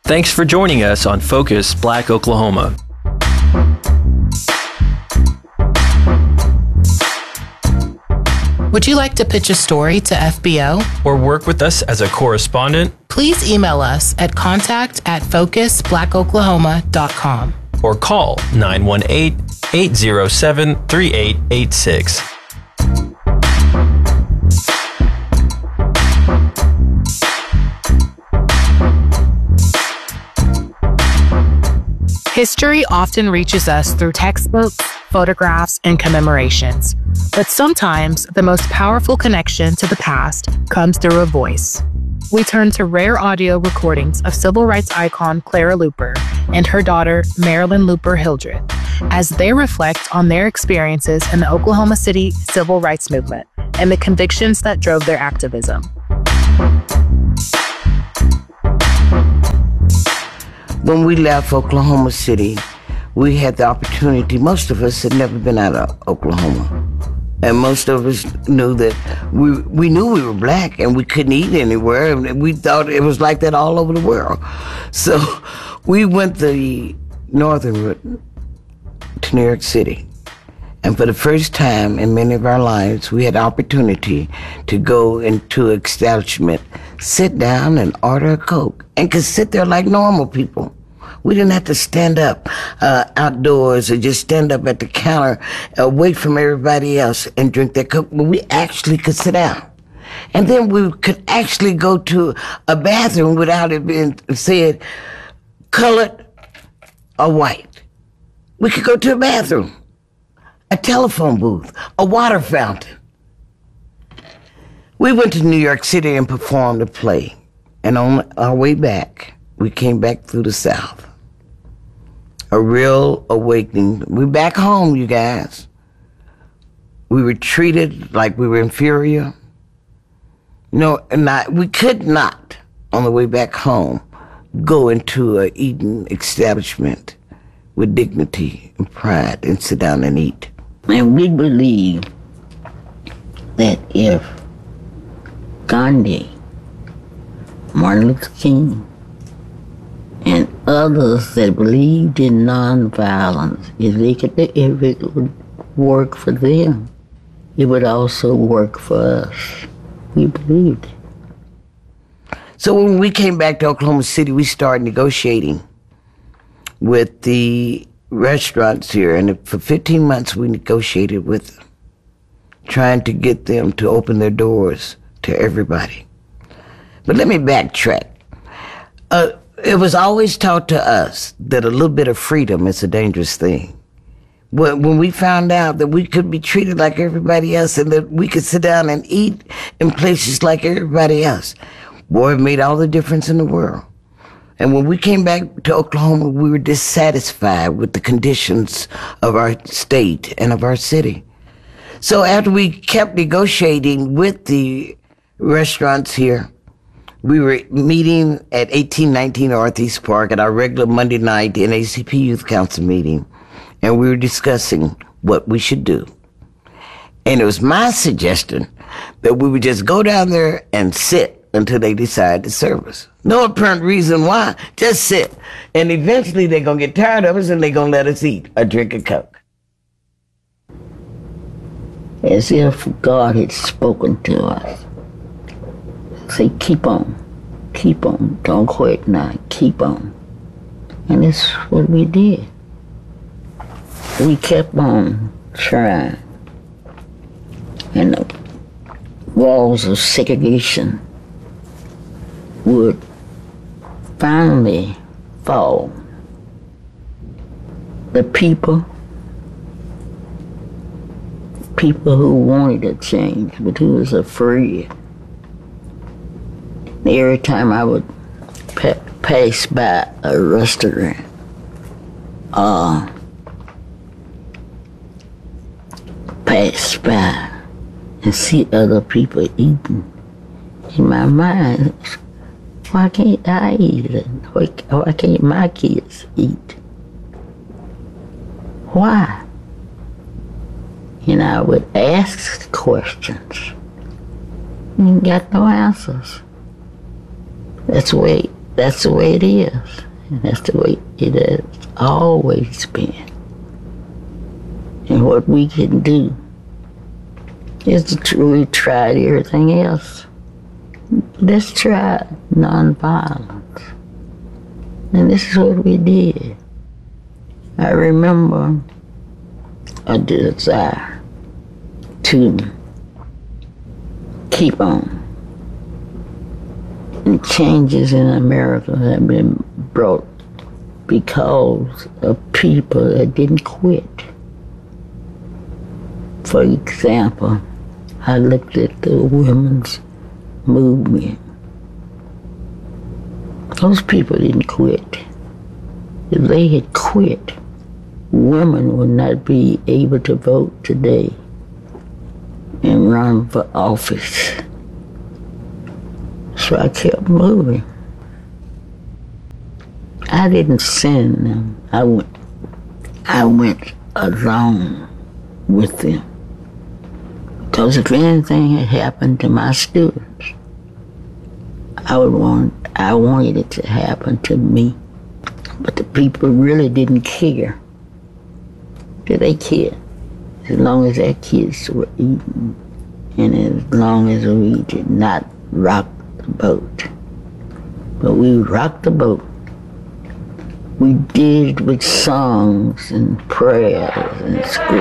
Thanks for joining us on Focus Black Oklahoma. Would you like to pitch a story to FBO? Or work with us as a correspondent? Please email us at contact@focusblackoklahoma.com. Or call 918-807-3886. History often reaches us through textbooks, photographs, and commemorations. But sometimes the most powerful connection to the past comes through a voice. We turn to rare audio recordings of civil rights icon Clara Luper and her daughter Marilyn Luper Hildreth as they reflect on their experiences in the Oklahoma City civil rights movement and the convictions that drove their activism. When we left Oklahoma City, we had the opportunity. Most of us had never been out of Oklahoma. And most of us knew that we knew we were black and we couldn't eat anywhere. And we thought it was like that all over the world. So we went the northern route to New York City. And for the first time in many of our lives, we had the opportunity to go into an establishment, sit down and order a Coke, and could sit there like normal people. We didn't have to stand up outdoors or just stand up at the counter, wait from everybody else and drink their Coke. But we actually could sit down. And then we could actually go to a bathroom without it being said colored or white. We could go to a bathroom, a telephone booth, a water fountain. We went to New York City and performed a play. And on our way back, we came back through the South. A real awakening. We're back home, you guys. We were treated like we were inferior. No, we could not, on the way back home, go into an eating establishment with dignity and pride and sit down and eat. And we believe that if Gandhi, Martin Luther King, and others that believed in nonviolence, if it would work for them, it would also work for us. We believed it. So when we came back to Oklahoma City, we started negotiating with the restaurants here, and for 15 months we negotiated with them, trying to get them to open their doors to everybody. But let me backtrack. It was always taught to us that a little bit of freedom is a dangerous thing. When we found out that we could be treated like everybody else and that we could sit down and eat in places like everybody else, boy, it made all the difference in the world. And when we came back to Oklahoma, we were dissatisfied with the conditions of our state and of our city. So after we kept negotiating with the restaurants here, we were meeting at 1819 Northeast Park at our regular Monday night NAACP Youth Council meeting, and we were discussing what we should do. And it was my suggestion that we would just go down there and sit until they decide to serve us. No apparent reason why, just sit. And eventually they're going to get tired of us and they're going to let us eat or drink a Coke. As if God had spoken to us. Say, keep on, don't quit now, keep on. And that's what we did. We kept on trying. And the walls of segregation would finally fall. The people who wanted a change, but who was afraid. Every time I would pass by a restaurant, pass by and see other people eating, in my mind, why can't I eat it? Why can't my kids eat? Why? And I would ask questions and got no answers. That's the way that's the way it is. And that's the way it has always been. And what we can do is to truly try everything else. Let's try nonviolence. And this is what we did. I remember a desire to keep on. And changes in America have been brought because of people that didn't quit. For example, I looked at the women's movement. Those people didn't quit. If they had quit, women would not be able to vote today and run for office. So I kept moving. I didn't send them. I went along with them. Because if anything had happened to my students, I wanted it to happen to me. But the people really didn't care. Did they care? As long as their kids were eating, and as long as we did not rock the boat. But we rocked the boat. We did it with songs and prayers and scripture.